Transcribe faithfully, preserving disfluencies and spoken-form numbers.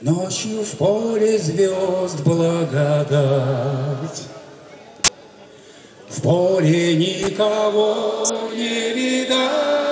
Ночью в поле звезд благодать. В поле никого не видать.